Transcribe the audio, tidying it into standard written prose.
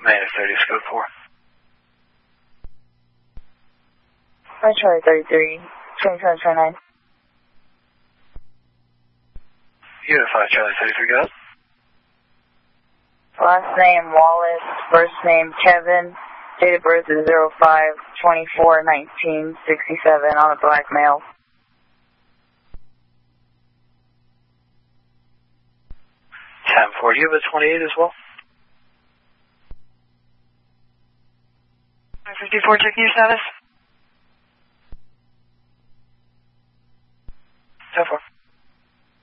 Minus 30, scope 4. Hi, Charlie 33, 2729. Unify Charlie 33, go ahead. Last name Wallace, first name Kevin, date of birth is 05/24/1967 on a black male. 10-4, do you have a 28 as well? 54, checking your status. 10-4.